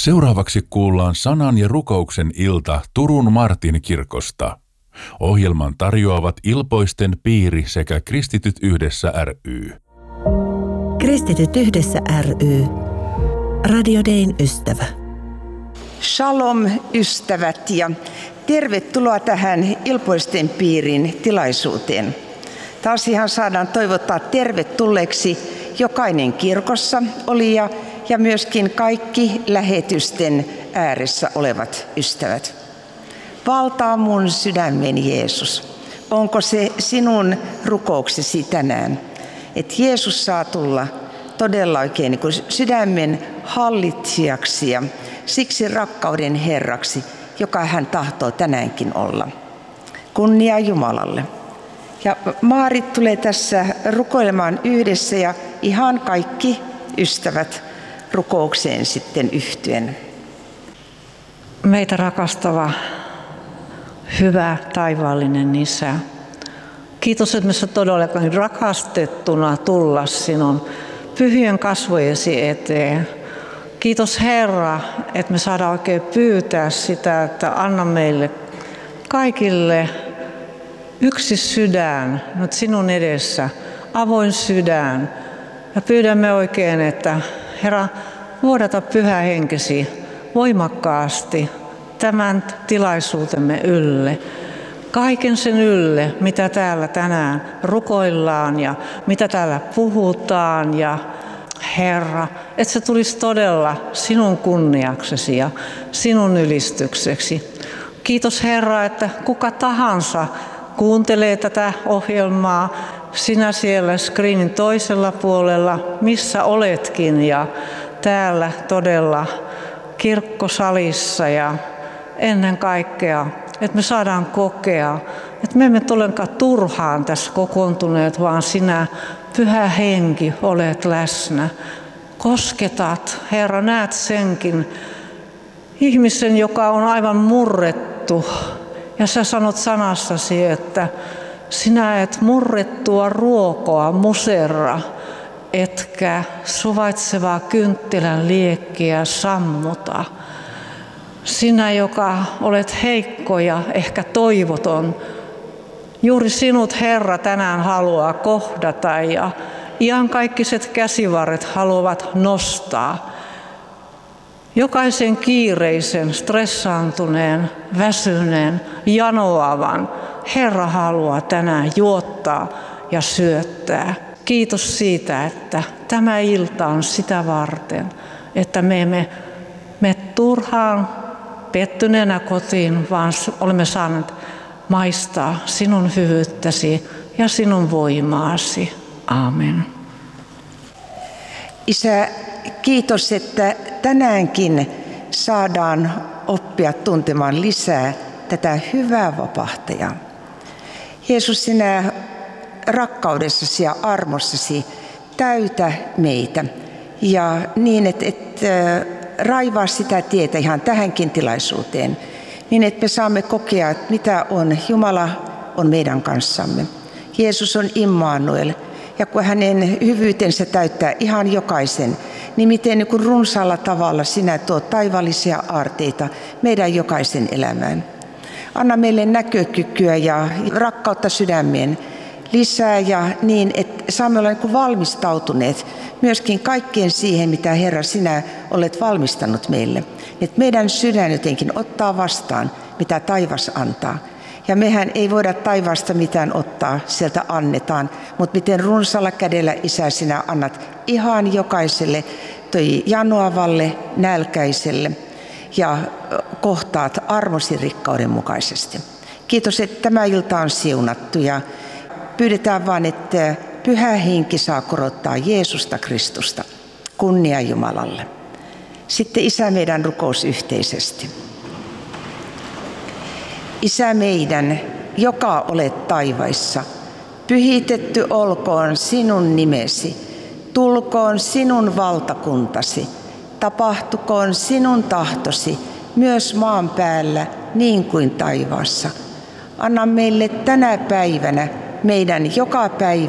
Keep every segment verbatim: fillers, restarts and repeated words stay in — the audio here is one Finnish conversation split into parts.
Seuraavaksi kuullaan sanan ja rukouksen ilta Turun Martin kirkosta. Ohjelman tarjoavat Ilpoisten piiri sekä Kristityt yhdessä ry. Kristityt yhdessä ry. Radio Dayn ystävä. Shalom ystävät ja tervetuloa tähän Ilpoisten piirin tilaisuuteen. Taas ihan saadaan toivottaa tervetulleeksi jokainen kirkossa olija ja myöskin kaikki lähetysten ääressä olevat ystävät. Valtaa mun sydämeni Jeesus. Onko se sinun rukouksesi tänään? Että Jeesus saa tulla todella oikein niin kuin sydämen hallitsijaksi ja siksi rakkauden Herraksi, joka hän tahtoo tänäänkin olla. Kunnia Jumalalle. Ja Maarit tulee tässä rukoilemaan yhdessä ja ihan kaikki ystävät rukoukseen sitten yhtyen. Meitä rakastava, hyvä, taivaallinen Isä. Kiitos, että me sä todellakin rakastettuna tulla sinun pyhien kasvojesi eteen. Kiitos Herra, että me saadaan oikein pyytää sitä, että anna meille kaikille yksi sydän nyt sinun edessä, avoin sydän. Ja pyydämme oikein, että Herra, vuodata pyhä henkesi voimakkaasti tämän tilaisuutemme ylle. Kaiken sen ylle, mitä täällä tänään rukoillaan ja mitä täällä puhutaan. Ja Herra, että se tulisi todella sinun kunniaksesi ja sinun ylistykseksi. Kiitos Herra, että kuka tahansa kuuntelee tätä ohjelmaa, sinä siellä screenin toisella puolella, missä oletkin ja täällä todella kirkkosalissa ja ennen kaikkea, että me saadaan kokea, että me emme olekaan turhaan tässä kokoontuneet, vaan sinä, Pyhä Henki, olet läsnä. Kosketat, Herra, näet senkin ihmisen, joka on aivan murrettu. Ja sä sanot sanassasi, että sinä et murrettua ruokoa muserra, etkä suvaitsevaa kynttilän liekkiä sammuta. Sinä, joka olet heikko ja ehkä toivoton, juuri sinut Herra tänään haluaa kohdata ja iankaikkiset käsivarret haluavat nostaa. Jokaisen kiireisen, stressaantuneen, väsyneen, janoavan Herra haluaa tänään juottaa ja syöttää. Kiitos siitä, että tämä ilta on sitä varten, että me emme mene turhaan pettyneenä kotiin, vaan olemme saaneet maistaa sinun hyvyyttäsi ja sinun voimaasi. Aamen. Isä, kiitos, että tänäänkin saadaan oppia tuntemaan lisää tätä hyvää vapahtajaa. Jeesus, sinä rakkaudessasi ja armossasi täytä meitä ja niin, että, että raivaa sitä tietä ihan tähänkin tilaisuuteen, niin että me saamme kokea, että mitä on Jumala on meidän kanssamme. Jeesus on Immanuel ja kun hänen hyvyytensä täyttää ihan jokaisen, niin miten niin kuin runsaalla tavalla sinä tuot taivaallisia aarteita meidän jokaisen elämään. Anna meille näkökykyä ja rakkautta sydämeen lisää ja niin, että saamme olla niin kuin valmistautuneet myöskin kaikkeen siihen, mitä Herra sinä olet valmistanut meille. Että meidän sydän jotenkin ottaa vastaan, mitä taivas antaa. Ja mehän ei voida taivaasta mitään ottaa, sieltä annetaan, mutta miten runsaalla kädellä Isä sinä annat ihan jokaiselle toi janoavalle, nälkäiselle ja kohtaat armosi rikkauden mukaisesti. Kiitos, että tämä ilta on siunattu ja pyydetään vaan, että Pyhä Henki saa korottaa Jeesusta Kristusta. Kunnia Jumalalle. Sitten Isä meidän rukous yhteisesti. Isä meidän, joka olet taivaissa, pyhitetty olkoon sinun nimesi, tulkoon sinun valtakuntasi, tapahtukoon sinun tahtosi myös maan päällä niin kuin taivaassa. Anna meille tänä päivänä meidän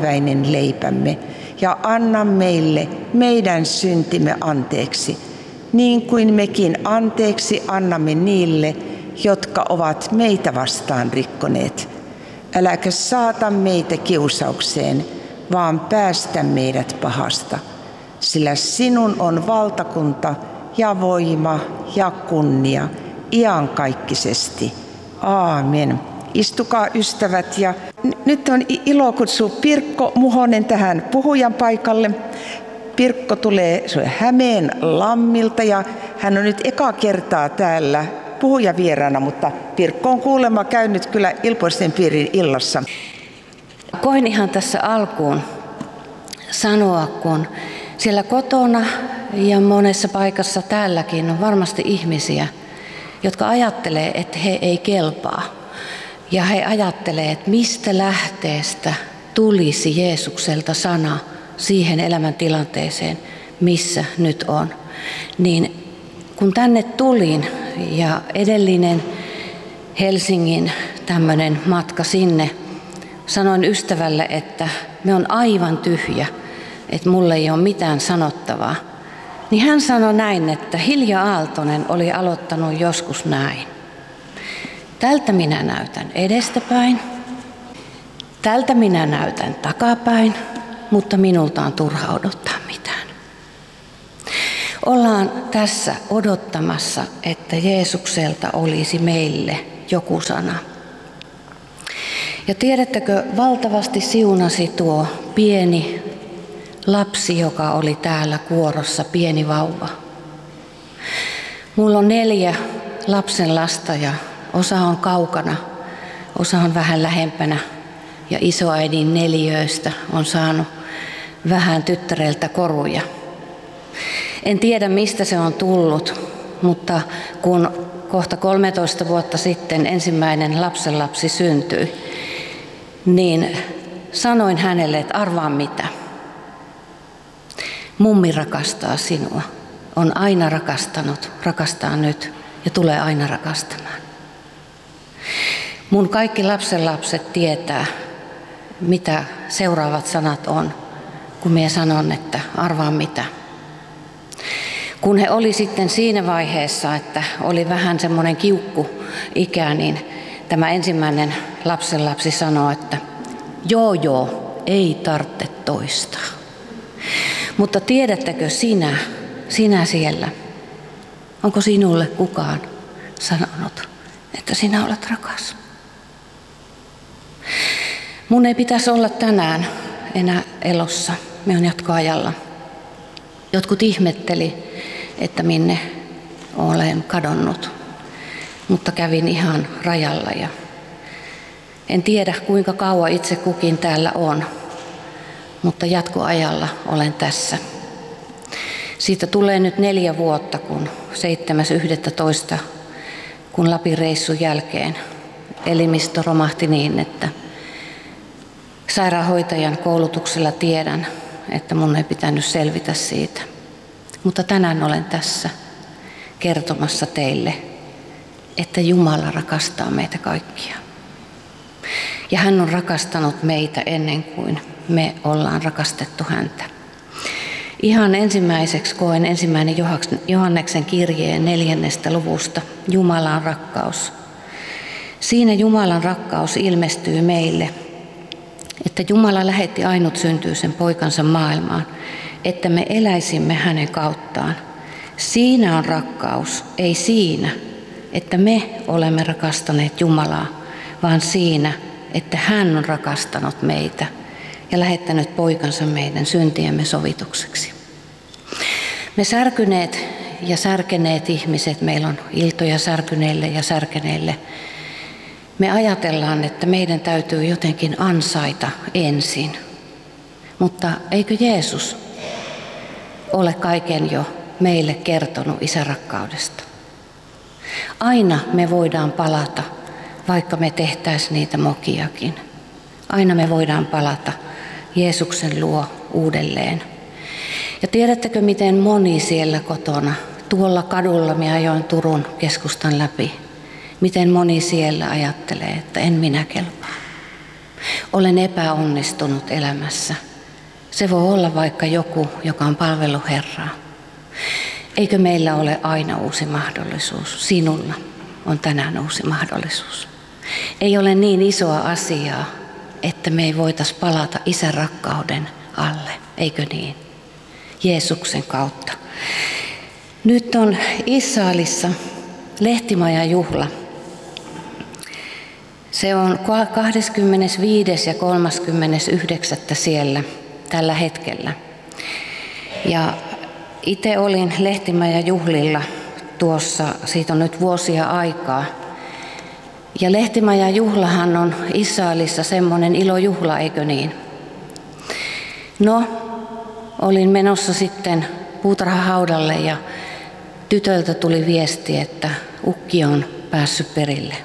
jokapäiväinen leipämme ja anna meille meidän syntimme anteeksi, niin kuin mekin anteeksi annamme niille, jotka ovat meitä vastaan rikkoneet. Äläkä saata meitä kiusaukseen, vaan päästä meidät pahasta. Sillä sinun on valtakunta ja voima ja kunnia iankaikkisesti. Aamen. Istukaa ystävät, ja nyt on ilo kutsua Pirkko Muhonen tähän puhujan paikalle. Pirkko tulee Hämeen Lammilta ja hän on nyt eka kertaa täällä puhujavieraana, mutta Pirkko on kuulemma käynyt kyllä Ilpoisten piirin illassa. Koin ihan tässä alkuun sanoa, kun siellä kotona ja monessa paikassa täälläkin on varmasti ihmisiä, jotka ajattelee, että he ei kelpaa. Ja he ajattelee, että mistä lähteestä tulisi Jeesukselta sana siihen elämäntilanteeseen, missä nyt on. Niin kun tänne tulin ja edellinen Helsingin tämmöinen matka sinne, sanoin ystävälle, että me on aivan tyhjä, että mulle ei ole mitään sanottavaa. Niin hän sanoi näin, että Hilja Aaltonen oli aloittanut joskus näin. Tältä minä näytän edestäpäin, tältä minä näytän takapäin, mutta minulta on turha odottaa mitään. Ollaan tässä odottamassa, että Jeesukselta olisi meille joku sana. Ja tiedättekö, valtavasti siunasi tuo pieni lapsi, joka oli täällä kuorossa, pieni vauva. Mulla on neljä lapsen lasta ja osa on kaukana, osa on vähän lähempänä ja isoäidin neliöistä on saanut vähän tyttäreltä koruja. En tiedä mistä se on tullut, mutta kun kohta kolmetoista vuotta sitten ensimmäinen lapsenlapsi syntyi, niin sanoin hänelle, että arvaa mitä. Mummi rakastaa sinua, on aina rakastanut, rakastaa nyt ja tulee aina rakastamaan. Mun kaikki lapsenlapset tietää, mitä seuraavat sanat on, kun minä sanon, että arvaa mitä. Kun he oli sitten siinä vaiheessa, että oli vähän semmoinen kiukku-ikä, niin tämä ensimmäinen lapsenlapsi sanoi, että joo joo, ei tarvitse toistaa. Mutta tiedättekö sinä, sinä siellä, onko sinulle kukaan sanonut, että sinä olet rakas? Mun ei pitäisi olla tänään enää elossa, me on jatkoajalla. Jotkut ihmetteli, että minne olen kadonnut, mutta kävin ihan rajalla ja en tiedä kuinka kauan itse kukin täällä on, mutta jatkoajalla olen tässä. Siitä tulee nyt neljä vuotta, kun seitsemäs yhdestoista kun Lapin reissun jälkeen elimistö romahti niin, että sairaanhoitajan koulutuksella tiedän, että mun ei pitänyt selvitä siitä. Mutta tänään olen tässä kertomassa teille, että Jumala rakastaa meitä kaikkia. Ja hän on rakastanut meitä ennen kuin me ollaan rakastettu häntä. Ihan ensimmäiseksi koen ensimmäinen Johanneksen kirjeen neljännestä luvusta Jumalan rakkaus. Siinä Jumalan rakkaus ilmestyy meille, että Jumala lähetti ainut syntyisen poikansa maailmaan, että me eläisimme hänen kauttaan. Siinä on rakkaus, ei siinä, että me olemme rakastaneet Jumalaa, vaan siinä, että hän on rakastanut meitä ja lähettänyt poikansa meidän syntiemme sovitukseksi. Me särkyneet ja särkeneet ihmiset, meillä on iltoja särkyneille ja särkeneille. Me ajatellaan, että meidän täytyy jotenkin ansaita ensin. Mutta eikö Jeesus ole kaiken jo meille kertonut isärakkaudesta? Aina me voidaan palata, vaikka me tehtäisiin niitä mokiakin. Aina me voidaan palata Jeesuksen luo uudelleen. Ja tiedättekö, miten moni siellä kotona, tuolla kadulla minä ajoin Turun keskustan läpi, miten moni siellä ajattelee, että en minä kelpaa. Olen epäonnistunut elämässä. Se voi olla vaikka joku, joka on palvellut Herraa. Eikö meillä ole aina uusi mahdollisuus? Sinulla on tänään uusi mahdollisuus. Ei ole niin isoa asiaa, että me ei voitaisi palata Isän rakkauden alle, eikö niin? Jeesuksen kautta. Nyt on Israelissa lehtimajan juhla. Se on kahdeskymmenesviides ja kolmaskymmenesyhdeksäs siellä tällä hetkellä. Ja itse olin lehtimajan juhlilla tuossa, siitä on nyt vuosia aikaa. Ja lehtimajan juhlahan on Israelissa semmoinen ilojuhla, eikö niin? No, olin menossa sitten puutarhahaudalle ja tytöltä tuli viesti, että ukki on päässyt perille.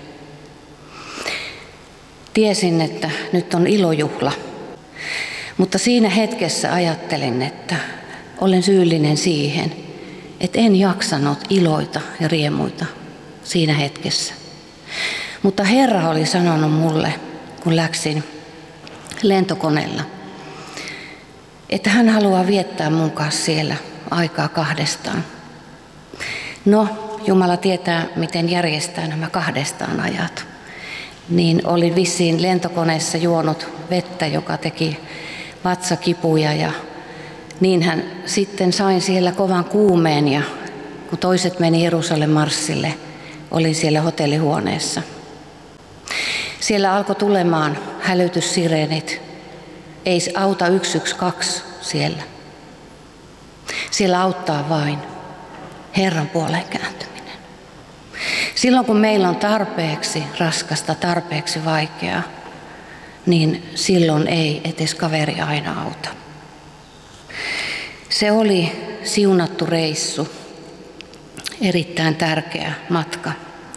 Tiesin, että nyt on ilojuhla, mutta siinä hetkessä ajattelin, että olen syyllinen siihen, että en jaksanut iloita ja riemuita siinä hetkessä. Mutta Herra oli sanonut mulle, kun läksin lentokoneella, että hän haluaa viettää mun kanssa siellä aikaa kahdestaan. No, Jumala tietää, miten järjestää nämä kahdestaan ajat. Niin olin vissiin lentokoneessa juonut vettä, joka teki vatsakipuja ja niin hän sitten sain siellä kovan kuumeen ja kun toiset meni Jerusalem marssille, olin siellä hotellihuoneessa. Siellä alkoi tulemaan hälytyssireenit. Ei auta yksi yksi kaksi siellä. Siellä auttaa vain Herran puoleen kääntyminen. Silloin kun meillä on tarpeeksi raskasta, tarpeeksi vaikeaa, niin silloin ei edes kaveri aina auta. Se oli siunattu reissu, erittäin tärkeä matka.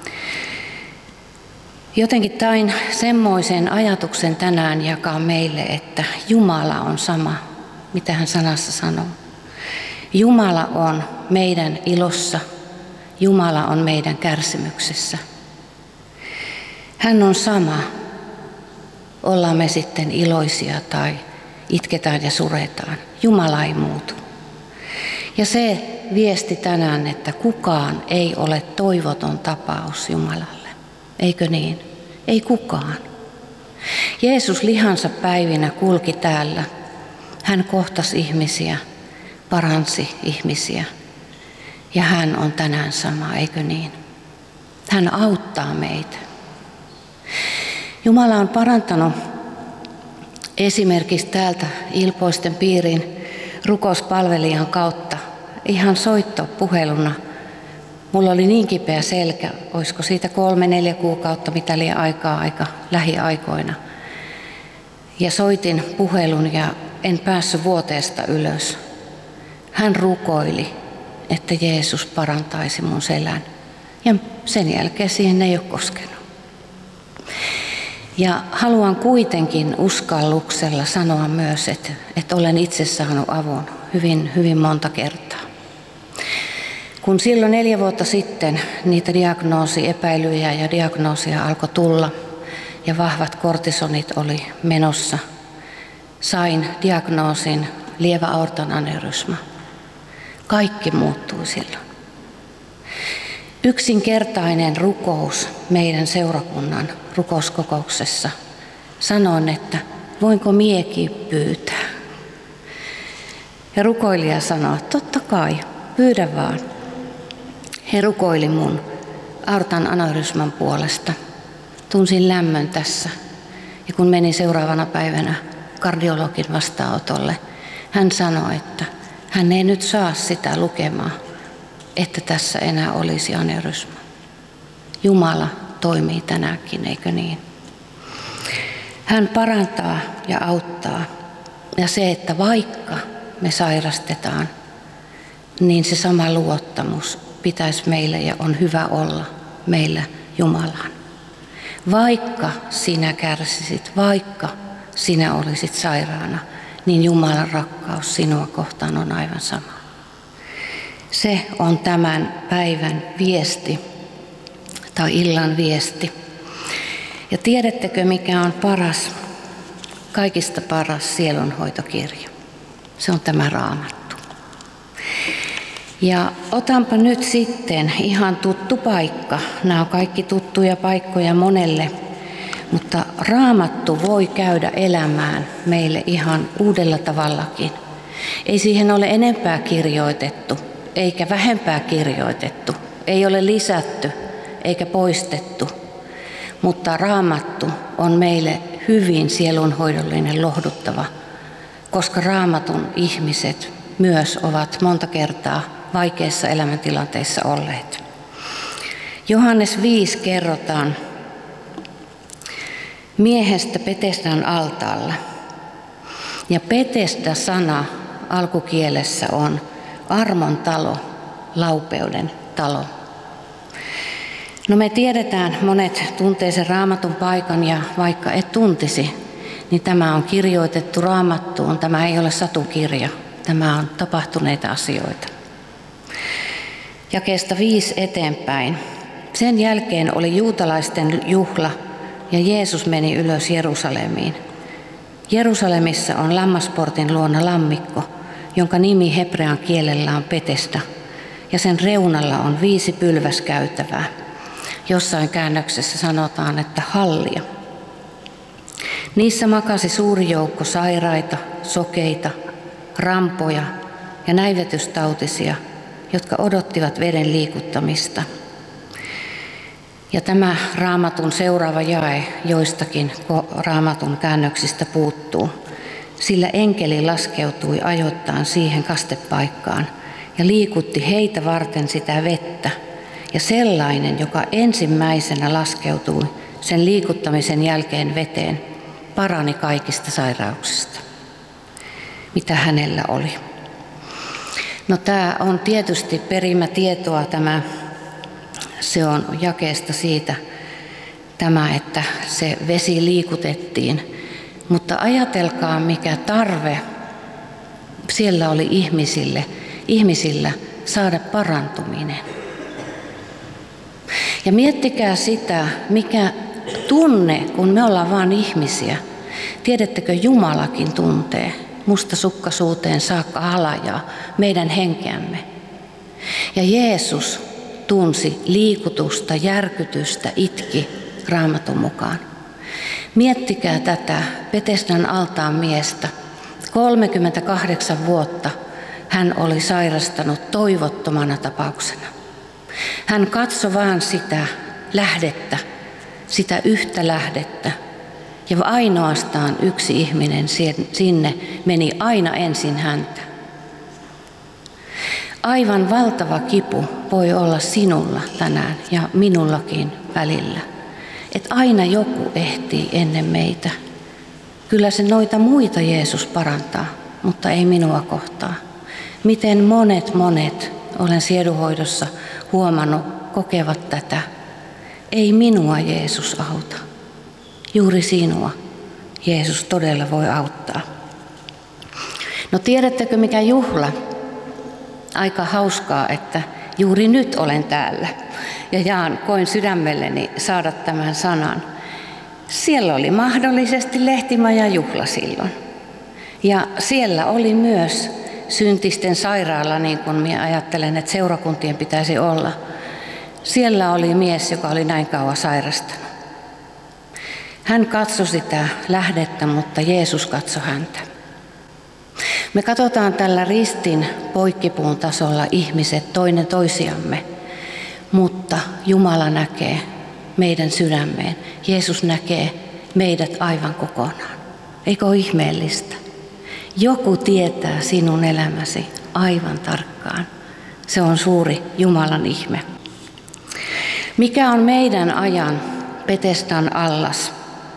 Jotenkin tain semmoisen ajatuksen tänään jakaa meille, että Jumala on sama, mitä hän sanassa sanoo. Jumala on meidän ilossa, Jumala on meidän kärsimyksessä. Hän on sama, ollaan me sitten iloisia tai itketään ja suretaan. Jumala ei muutu. Ja se viesti tänään, että kukaan ei ole toivoton tapaus Jumalalle. Eikö niin? Ei kukaan. Jeesus lihansa päivinä kulki täällä. Hän kohtasi ihmisiä, paransi ihmisiä. Ja hän on tänään sama, eikö niin? Hän auttaa meitä. Jumala on parantanut esimerkiksi täältä Ilpoisten piirin rukouspalvelijan kautta ihan soittopuheluna. Mulla oli niin kipeä selkä, olisiko siitä kolme, neljä kuukautta, mitä liian aikaa aika lähiaikoina. Ja soitin puhelun ja en päässyt vuoteesta ylös. Hän rukoili, että Jeesus parantaisi mun selän. Ja sen jälkeen siihen ei ole koskenut. Ja haluan kuitenkin uskalluksella sanoa myös, että, että olen itse saanut avun hyvin, hyvin monta kertaa. Kun silloin neljä vuotta sitten niitä diagnoosiepäilyjä ja diagnoosia alkoi tulla ja vahvat kortisonit oli menossa, sain diagnoosin lievä aortan aneurysma. Kaikki muuttui silloin. Yksinkertainen rukous meidän seurakunnan rukouskokouksessa. Sanoin, että voinko miekin pyytää. Ja rukoilija sanoi, totta kai, pyydä vaan. He rukoili mun aortan aneurysman puolesta. Tunsin lämmön tässä. Ja kun menin seuraavana päivänä kardiologin vastaanotolle, hän sanoi, että hän ei nyt saa sitä lukemaan, että tässä enää olisi aneurysma. Jumala toimii tänäänkin, eikö niin? Hän parantaa ja auttaa. Ja se, että vaikka me sairastetaan, niin se sama luottamus pitäisi meillä ja on hyvä olla meillä Jumalaan. Vaikka sinä kärsisit, vaikka sinä olisit sairaana, niin Jumalan rakkaus sinua kohtaan on aivan sama. Se on tämän päivän viesti tai illan viesti. Ja tiedättekö, mikä on paras, kaikista paras sielunhoitokirja? Se on tämä Raamattu. Ja otanpa nyt sitten ihan tuttu paikka. Nämä on kaikki tuttuja paikkoja monelle, mutta Raamattu voi käydä elämään meille ihan uudella tavallakin. Ei siihen ole enempää kirjoitettu, eikä vähempää kirjoitettu. Ei ole lisätty, eikä poistettu. Mutta Raamattu on meille hyvin sielunhoidollinen, lohduttava, koska Raamatun ihmiset myös ovat monta kertaa vaikeissa elämäntilanteissa olleet. Johannes viisi kerrotaan miehestä Betesdan altaalla. Ja Betesda-sana alkukielessä on armon talo, laupeuden talo. No me tiedetään, monet tuntee sen Raamatun paikan ja vaikka et tuntisi, niin tämä on kirjoitettu Raamattuun. Tämä ei ole satukirja, tämä on tapahtuneita asioita. Jakeesta viisi eteenpäin. Sen jälkeen oli juutalaisten juhla ja Jeesus meni ylös Jerusalemiin. Jerusalemissa on lammasportin luona lammikko, jonka nimi hebrean kielellä on Betesda, ja sen reunalla on viisi pylväskäytävää. Jossain käännöksessä sanotaan, että hallia. Niissä makasi suuri joukko sairaita, sokeita, rampoja ja näivetystautisia, jotka odottivat veden liikuttamista. Ja tämä Raamatun seuraava jae joistakin Raamatun käännöksistä puuttuu, sillä enkeli laskeutui ajoittain siihen kastepaikkaan ja liikutti heitä varten sitä vettä, ja sellainen, joka ensimmäisenä laskeutui sen liikuttamisen jälkeen veteen, parani kaikista sairauksista, mitä hänellä oli. No tämä on tietysti perimätietoa tämä. Se on jakeesta siitä tämä, että se vesi liikutettiin. Mutta ajatelkaa, mikä tarve siellä oli ihmisille, ihmisillä saada parantuminen. Ja miettikää sitä, mikä tunne, kun me ollaan vain ihmisiä. Tiedättekö, Jumalakin tuntee mustasukkaisuuteen saakka halajaa meidän henkeämme. Ja Jeesus tunsi liikutusta, järkytystä, itki Raamatun mukaan. Miettikää tätä Betesdan altaan miestä. kolmekymmentäkahdeksan vuotta hän oli sairastanut toivottomana tapauksena. Hän katsoi vain sitä lähdettä, sitä yhtä lähdettä. Ja ainoastaan yksi ihminen sinne meni aina ensin häntä. Aivan valtava kipu voi olla sinulla tänään ja minullakin välillä. Että aina joku ehtii ennen meitä. Kyllä se noita muita Jeesus parantaa, mutta ei minua kohtaa. Miten monet monet, olen siedunhoidossa huomannut, kokevat tätä. Ei minua Jeesus auta. Juuri sinua Jeesus todella voi auttaa. No tiedättekö mikä juhla? Aika hauskaa, että juuri nyt olen täällä ja jaan, koin sydämelleni saada tämän sanan. Siellä oli mahdollisesti lehtimaja juhla silloin. Ja siellä oli myös syntisten sairaala, niin kuin minä ajattelen, että seurakuntien pitäisi olla. Siellä oli mies, joka oli näin kauan sairastanut. Hän katsoi sitä lähdettä, mutta Jeesus katsoi häntä. Me katsotaan tällä ristin poikkipuun tasolla ihmiset toinen toisiamme, mutta Jumala näkee meidän sydämeen. Jeesus näkee meidät aivan kokonaan. Eikö ole ihmeellistä? Joku tietää sinun elämäsi aivan tarkkaan. Se on suuri Jumalan ihme. Mikä on meidän ajan Betesdan allas?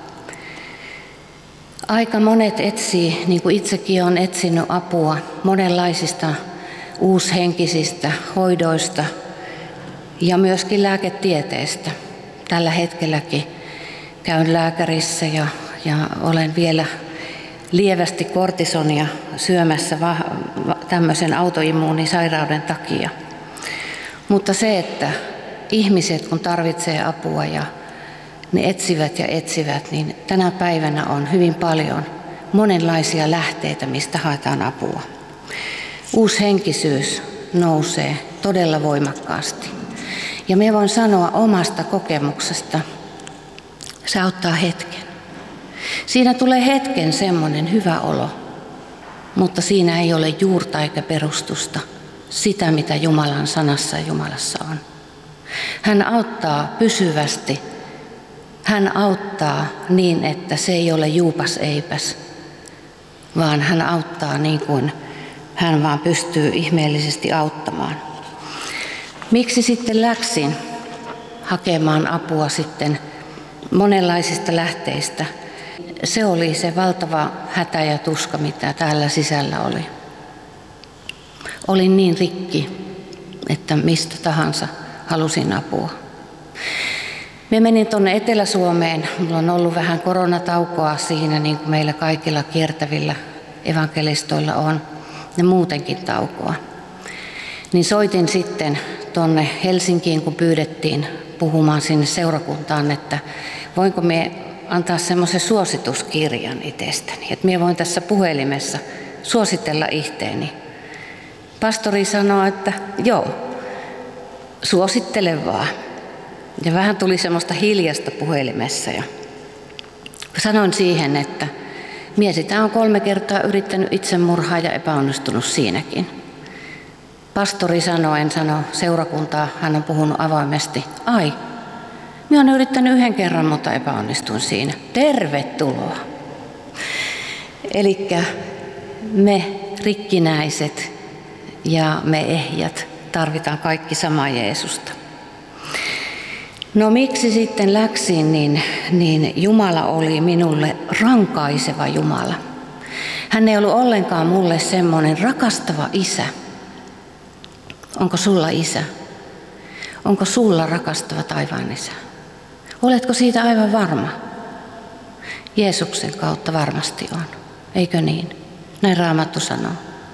Aika monet etsii, niin kuin itsekin olen etsinyt apua, monenlaisista uushenkisistä hoidoista ja myöskin lääketieteestä. Tällä hetkelläkin käyn lääkärissä ja, ja olen vielä lievästi kortisonia syömässä va, va, tämmöisen autoimmuunisairauden takia. Mutta se, että ihmiset kun tarvitsee apua ja ne etsivät ja etsivät, niin tänä päivänä on hyvin paljon monenlaisia lähteitä, mistä haetaan apua. Uushenkisyys, nousee todella voimakkaasti. Ja minä voin sanoa omasta kokemuksesta, se auttaa hetken. Siinä tulee hetken semmoinen hyvä olo, mutta siinä ei ole juurta eikä perustusta sitä, mitä Jumalan sanassa ja Jumalassa on. Hän auttaa pysyvästi. Hän auttaa niin, että se ei ole juupas eipäs, vaan hän auttaa niin kuin hän vaan pystyy ihmeellisesti auttamaan. Miksi sitten läksin hakemaan apua sitten monenlaisista lähteistä? Se oli se valtava hätä ja tuska, mitä täällä sisällä oli. Olin niin rikki, että mistä tahansa halusin apua. Mä menin tuonne Etelä-Suomeen. Mulla on ollut vähän koronataukoa siinä, niin kuin meillä kaikilla kiertävillä evankelistoilla on, ja muutenkin taukoa. Niin soitin sitten tuonne Helsinkiin, kun pyydettiin puhumaan sinne seurakuntaan, että voinko me antaa semmoisen suosituskirjan itsestäni, että minä voin tässä puhelimessa suositella itteeni. Pastori sanoi, että joo, suosittele vaan. Ja vähän tuli semmoista hiljasta puhelimessa ja sanoin siihen, että minä sitä on kolme kertaa yrittänyt itsemurhaa ja epäonnistunut siinäkin. Pastori sanoi, en sano seurakuntaa, hän on puhunut avoimesti. Ai, minä olen yrittänyt yhden kerran, mutta epäonnistuin siinä. Tervetuloa. Elikkä me rikkinäiset ja me ehjät tarvitaan kaikki samaa Jeesusta. No miksi sitten läksin, niin, niin Jumala oli minulle rankaiseva Jumala. Hän ei ollut ollenkaan mulle semmoinen rakastava isä. Onko sulla isä? Onko sulla rakastava taivaan isä? Oletko siitä aivan varma? Jeesuksen kautta varmasti on. Eikö niin? Näin Raamattu sanoo.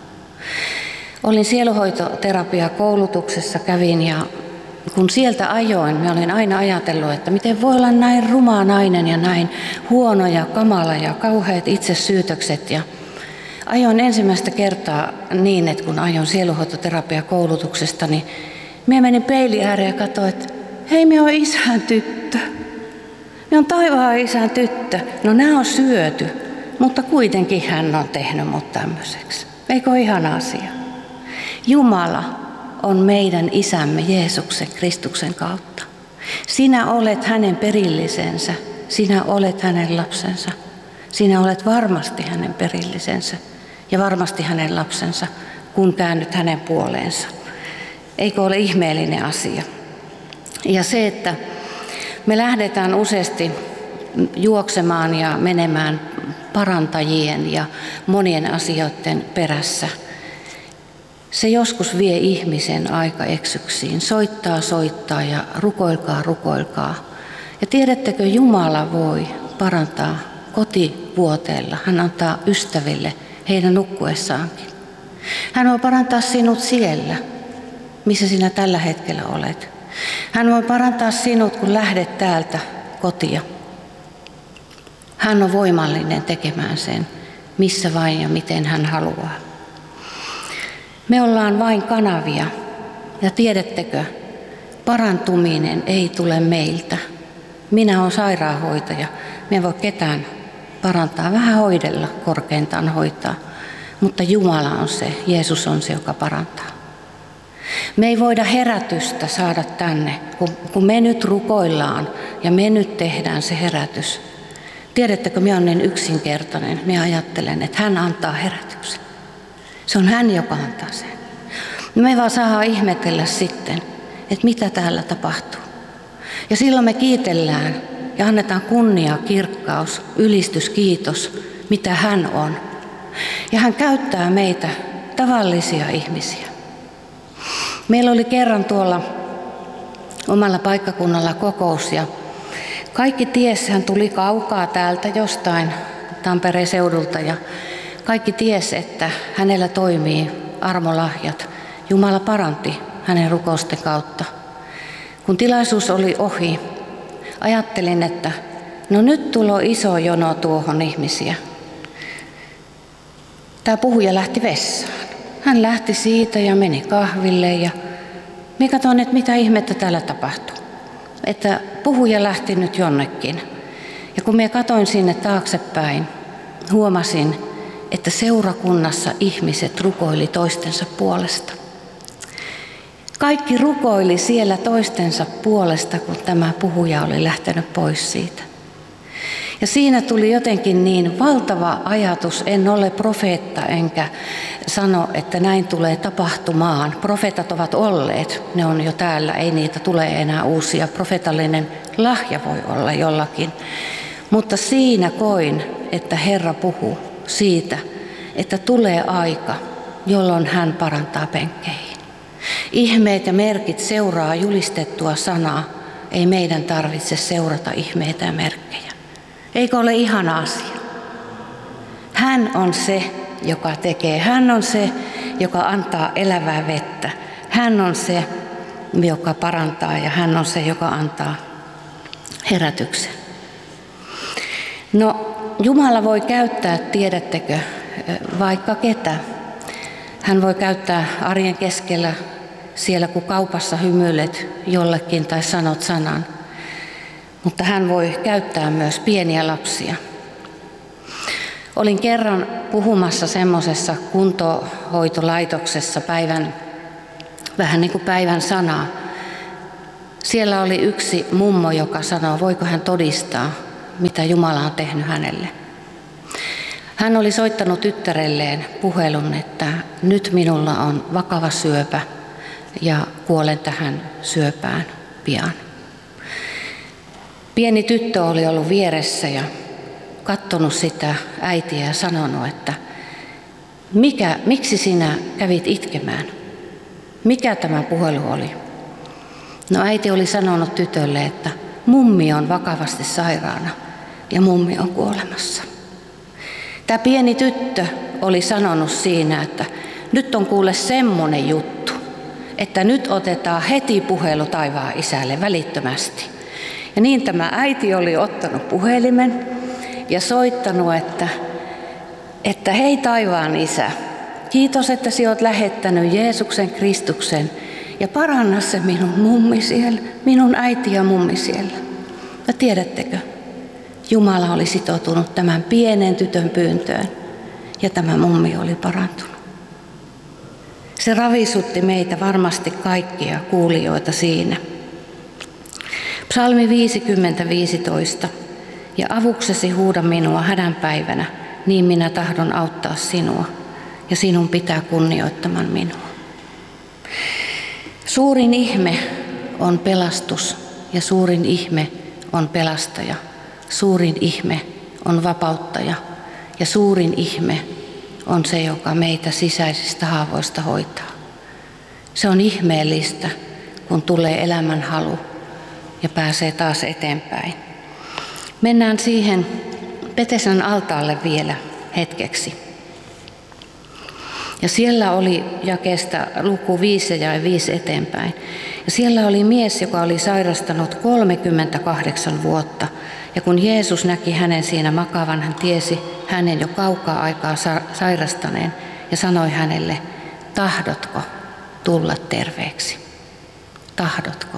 Olin sieluhoitoterapiakoulutuksessa, kävin ja kun sieltä ajoin, minä olin aina ajatellut, että miten voi olla näin ruma nainen ja näin huono ja kamala ja kauheat itsesyytökset. Ja ajoin ensimmäistä kertaa niin, että kun ajoin sieluhoitoterapiakoulutuksesta, niin minä menin peilin ääreen ja katsoin, että hei, minä olen isän tyttö. Minä olen taivaan isän tyttö. No nämä on syöty, mutta kuitenkin hän on tehnyt mut tämmöiseksi. Eikö ole ihana asia? Jumala on meidän isämme Jeesuksen Kristuksen kautta. Sinä olet hänen perillisensä, sinä olet hänen lapsensa. Sinä olet varmasti hänen perillisensä ja varmasti hänen lapsensa, kun käännyt hänen puoleensa. Eikö ole ihmeellinen asia? Ja se, että me lähdetään useasti juoksemaan ja menemään parantajien ja monien asioiden perässä, se joskus vie ihmisen aika eksyksiin. Soittaa, soittaa ja rukoilkaa, rukoilkaa. Ja tiedättekö, Jumala voi parantaa kotivuoteella. Hän antaa ystäville heidän nukkuessaankin. Hän voi parantaa sinut siellä, missä sinä tällä hetkellä olet. Hän voi parantaa sinut, kun lähdet täältä kotia. Hän on voimallinen tekemään sen, missä vain ja miten hän haluaa. Me ollaan vain kanavia, ja tiedättekö, parantuminen ei tule meiltä. Minä olen sairaanhoitaja, minä en voi ketään parantaa, vähän hoidella, korkeintaan hoitaa, mutta Jumala on se, Jeesus on se, joka parantaa. Me ei voida herätystä saada tänne, kun, kun me nyt rukoillaan ja me nyt tehdään se herätys. Tiedättekö, minä olen niin yksinkertainen, minä ajattelen, että hän antaa herätyksen. Se on hän, joka antaa sen. Me vaan saadaan ihmetellä sitten, että mitä täällä tapahtuu. Ja silloin me kiitellään ja annetaan kunnia, kirkkaus, ylistys, kiitos, mitä hän on. Ja hän käyttää meitä, tavallisia ihmisiä. Meillä oli kerran tuolla omalla paikkakunnalla kokous ja kaikki ties, hän tuli kaukaa täältä jostain Tampereen seudulta ja kaikki ties, että hänellä toimii armolahjat. Jumala paranti hänen rukousten kautta. Kun tilaisuus oli ohi, ajattelin, että no nyt tulee iso jono tuohon ihmisiä. Tämä puhuja lähti vessaan. hän lähti siitä ja meni kahville ja minä katsoin, että mitä ihmettä täällä tapahtui. Että puhuja lähti nyt jonnekin. Ja kun minä katsoin sinne taaksepäin, huomasin, että seurakunnassa ihmiset rukoili toistensa puolesta. Kaikki rukoili siellä toistensa puolesta, kun tämä puhuja oli lähtenyt pois siitä. Ja siinä tuli jotenkin niin valtava ajatus, en ole profeetta enkä sano, että näin tulee tapahtumaan. Profeetat ovat olleet, ne on jo täällä, ei niitä tule enää uusia. Profeetallinen lahja voi olla jollakin. Mutta siinä koin, että Herra puhuu siitä, että tulee aika, jolloin hän parantaa penkkeihin. Ihmeet ja merkit seuraa julistettua sanaa, ei meidän tarvitse seurata ihmeitä ja merkkejä. Eikö ole ihana asia? Hän on se, joka tekee. Hän on se, joka antaa elävää vettä. Hän on se, joka parantaa ja hän on se, joka antaa herätyksen. No, Jumala voi käyttää, tiedättekö, vaikka ketä. Hän voi käyttää arjen keskellä siellä, kun kaupassa hymyilet jollekin tai sanot sanan. Mutta hän voi käyttää myös pieniä lapsia. Olin kerran puhumassa semmoisessa kuntohoitolaitoksessa päivän, vähän niin kuin päivän sanaa. Siellä oli yksi mummo, joka sanoi, voiko hän todistaa, mitä Jumala on tehnyt hänelle. Hän oli soittanut tyttärelleen puhelun, että nyt minulla on vakava syöpä ja kuolen tähän syöpään pian. Pieni tyttö oli ollut vieressä ja katsonut sitä äitiä ja sanonut, että Mikä, miksi sinä kävit itkemään? Mikä tämä puhelu oli? No äiti oli sanonut tytölle, että mummi on vakavasti sairaana ja mummi on kuolemassa. Tämä pieni tyttö oli sanonut siinä, että nyt on kuule semmoinen juttu, että nyt otetaan heti puhelu taivaan isälle välittömästi. Ja niin tämä äiti oli ottanut puhelimen ja soittanut, että, että hei taivaan isä, kiitos, että sinä olet lähettänyt Jeesuksen Kristuksen ja paranna se minun mummi siellä, minun äiti ja mummi siellä. Ja tiedättekö, Jumala oli sitoutunut tämän pienen tytön pyyntöön ja tämä mummi oli parantunut. Se ravisutti meitä varmasti kaikkia kuulijoita siinä. Psalmi viisikymmentä viisitoista. Ja avuksesi huuda minua hädän päivänä, niin minä tahdon auttaa sinua, ja sinun pitää kunnioittaman minua. Suurin ihme on pelastus, ja suurin ihme on pelastaja. Suurin ihme on vapauttaja, ja suurin ihme on se, joka meitä sisäisistä haavoista hoitaa. Se on ihmeellistä, kun tulee elämänhalu ja pääsee taas eteenpäin. Mennään siihen Petesan altaalle vielä hetkeksi. Ja siellä oli jakeesta luku viisi ja viisi eteenpäin. Ja siellä oli mies, joka oli sairastanut kolmekymmentäkahdeksan vuotta. Ja kun Jeesus näki hänen siinä makavan, hän tiesi hänen jo kaukaa aikaa sairastaneen ja sanoi hänelle, tahdotko tulla terveeksi? Tahdotko?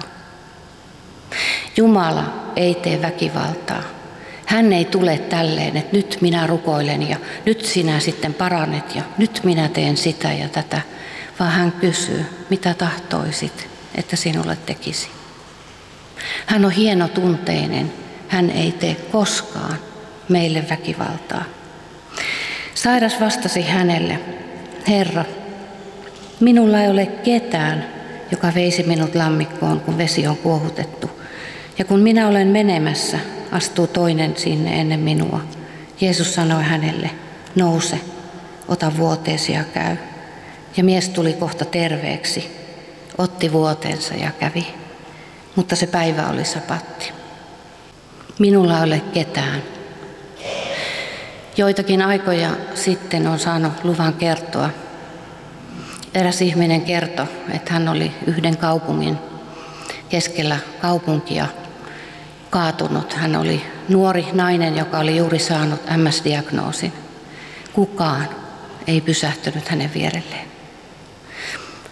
Jumala ei tee väkivaltaa. Hän ei tule tälleen, että nyt minä rukoilen ja nyt sinä sitten paranet ja nyt minä teen sitä ja tätä, vaan hän kysyy, mitä tahtoisit, että sinulle tekisi. Hän on hienotunteinen, hän ei tee koskaan meille väkivaltaa. Sairas vastasi hänelle, Herra, minulla ei ole ketään, joka veisi minut lammikkoon, kun vesi on kuohutettu. Ja kun minä olen menemässä, astuu toinen sinne ennen minua. Jeesus sanoi hänelle, nouse, ota vuoteesi ja käy. Ja mies tuli kohta terveeksi, otti vuoteensa ja kävi. Mutta se päivä oli sapatti. Minulla ei ole ketään. Joitakin aikoja sitten on saanut luvan kertoa. Eräs ihminen kertoi, että hän oli yhden kaupungin keskellä kaupunkia kaatunut. Hän oli nuori nainen, joka oli juuri saanut M S-diagnoosin. Kukaan ei pysähtynyt hänen vierelleen.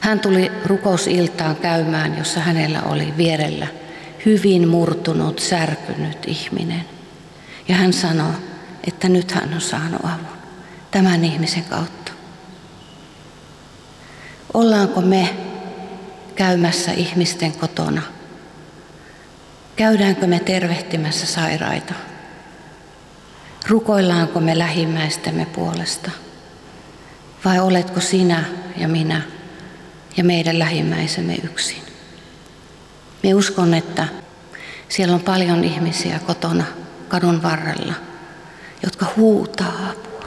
Hän tuli rukousiltaan käymään, jossa hänellä oli vierellä hyvin murtunut, särkynyt ihminen. Ja hän sanoi, että nyt hän on saanut avun tämän ihmisen kautta. Ollaanko me käymässä ihmisten kotona? Käydäänkö me tervehtimässä sairaita? Rukoillaanko me lähimmäistemme puolesta? Vai oletko sinä ja minä ja meidän lähimmäisemme yksin? Me uskon, että siellä on paljon ihmisiä kotona kadun varrella, jotka huutaa apua.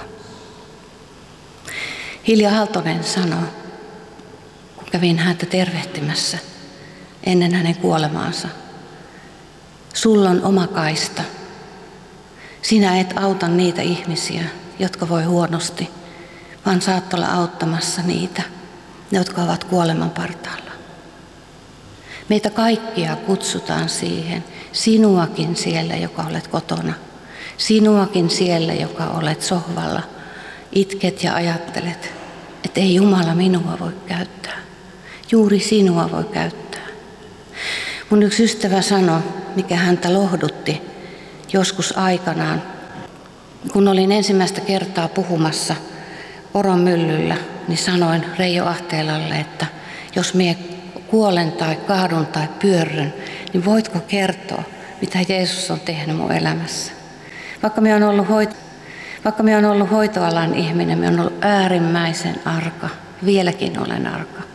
Hilja Aaltonen sanoi, kun kävin häntä tervehtimässä ennen hänen kuolemaansa, sulla on oma kaista. Sinä et auta niitä ihmisiä, jotka voi huonosti, vaan saat olla auttamassa niitä, jotka ovat kuoleman partaalla. Meitä kaikkia kutsutaan siihen, sinuakin siellä, joka olet kotona, sinuakin siellä, joka olet sohvalla, itket ja ajattelet, että ei Jumala minua voi käyttää, juuri sinua voi käyttää. Mun yksi ystävä sanoi, mikä häntä lohdutti joskus aikanaan, kun olin ensimmäistä kertaa puhumassa Poron myllyllä, niin sanoin Reijo Ahteelalle, että jos mie kuolen tai kaadun tai pyörryn, niin voitko kertoa, mitä Jeesus on tehnyt mun elämässä? Vaikka minä olen ollut, hoito, vaikka minä olen ollut hoitoalan ihminen, minä olen ollut äärimmäisen arka, vieläkin olen arka.